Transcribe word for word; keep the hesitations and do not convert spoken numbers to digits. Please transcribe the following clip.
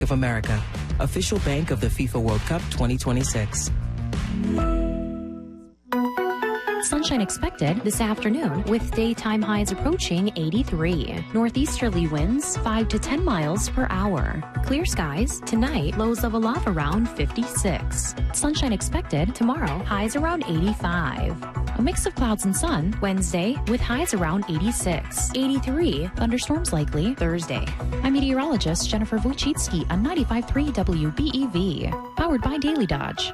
of America, official bank of the FIFA World Cup twenty twenty-six. Sunshine expected this afternoon with daytime highs approaching eighty-three. Northeasterly winds five to ten miles per hour. Clear skies tonight, lows level off around fifty-six. Sunshine expected tomorrow, highs around eighty-five. A mix of clouds and sun Wednesday with highs around eighty-six. eighty-three, thunderstorms likely Thursday. I'm meteorologist Jennifer Wojcicki on ninety-five point three W B E V, powered by Daily Dodge.